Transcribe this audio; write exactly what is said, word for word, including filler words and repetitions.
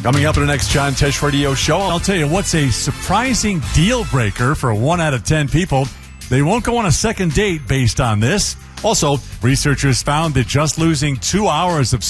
Coming up in the next John Tesh Radio Show, I'll tell you what's a surprising deal breaker for one out of ten people. They won't go on a second date based on this. Also, researchers found that just losing two hours of